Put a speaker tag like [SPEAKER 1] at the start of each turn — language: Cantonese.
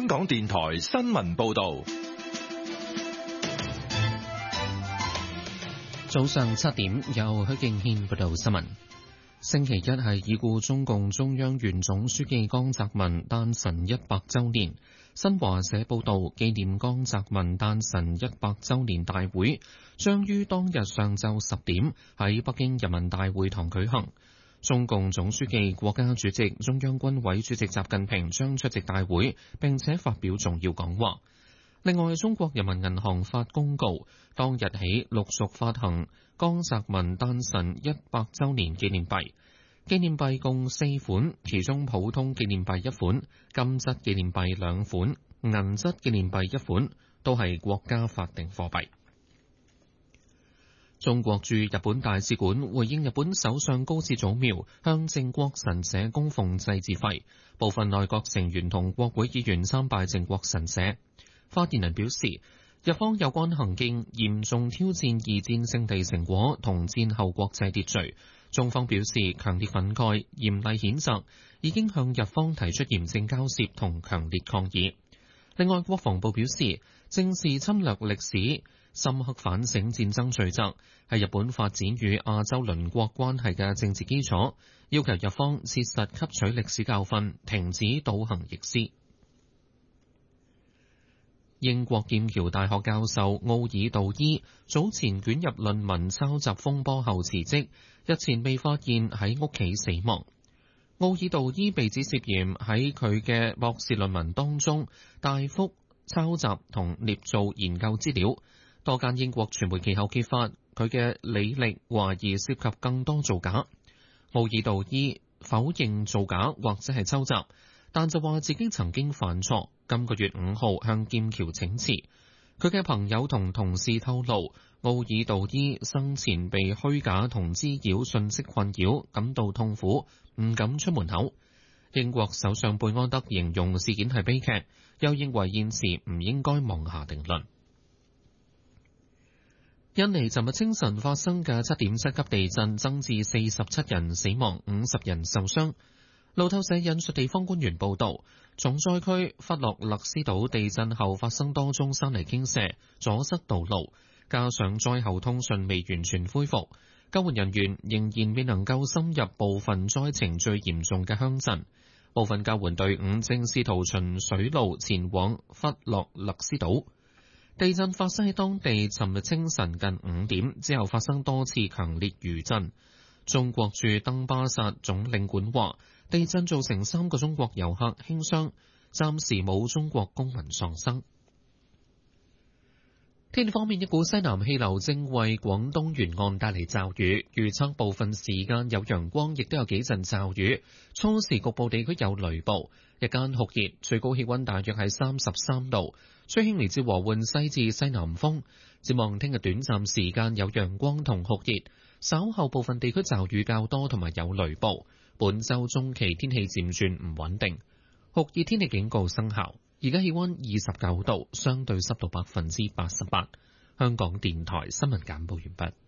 [SPEAKER 1] 香港電台新聞報道。
[SPEAKER 2] 早上7點，由許敬軒報道新聞。星期一係已故中共中央原總書記江澤民誕辰100週年。新華社報道，紀念江澤民誕辰100週年大會將於當日上晝10點喺北京人民大會堂舉行。中共總書記、國家主席、中央軍委主席習近平將出席大會，並且發表重要講話。另外，中國人民銀行發公告，當日起陸續發行江澤民誕辰100週年紀念幣。紀念幣共4款，其中普通紀念幣1款，金質紀念幣2款，銀質紀念幣1款，都係國家法定貨幣。中國駐日本大使館回應日本首相高市早苗向靖國神社供奉祭祀費，部分內閣成員同國會議員參拜靖國神社。發言人表示，日方有關行徑嚴重挑戰二戰勝利成果同戰後國際秩序，中方表示強烈憤慨、嚴厲譴責，已經向日方提出嚴正交涉同強烈抗議。另外，國防部表示，正視侵略歷史，深刻反省戰爭罪責，係日本發展與亞洲鄰國關係嘅政治基礎，要求日方切實吸取歷史教訓，停止倒行逆施。英國劍橋大學教授奧爾道伊早前捲入論文抄襲風波後辭職，日前被發現喺屋企死亡。奧爾道伊被指涉嫌喺佢嘅博士論文當中大幅抄襲同捏造研究資料，多間英國傳媒其後揭發佢嘅履歷懷疑涉及更多造假。奧爾道伊否認造假或者係抄襲，但就話自己曾經犯錯。今個月5號向劍橋請辭。佢嘅朋友同同事透露，奧爾道伊生前被虛假同滋擾信息困擾，感到痛苦，唔敢出門口。英國首相貝安德形容事件係悲劇，又認為現時唔應該妄下定論。印尼尋日清晨發生嘅7.7級地震，增至47人死亡、50人受傷。路透社引述地方官員報道，重災區弗洛勒斯島地震後發生多宗山泥傾瀉，阻塞道路，加上災後通訊未完全恢復，救援人員仍然未能夠深入部分災情最嚴重嘅鄉鎮。部分救援隊伍正試圖循水路前往弗洛勒斯島。地震發生喺當地尋日清晨近5點，之後發生多次強烈餘震。中國駐登巴薩總領館話，地震造成3個中國遊客輕傷，暫時冇中國公民喪生。天氣方面，一股西南氣流正為廣東沿岸帶嚟驟雨，預測部分時間有陽光，亦都有幾陣驟雨，初時局部地區有雷暴，日間酷熱，最高氣溫大約係33度，吹輕微至和緩西至西南風。展望聽日短暫時間有陽光同酷熱，稍後部分地區驟雨較多同埋有雷暴。本週中期天氣漸轉唔穩定，酷熱天氣警告生效。而家氣溫29度，相對濕度88%。香港電台新聞簡報完畢。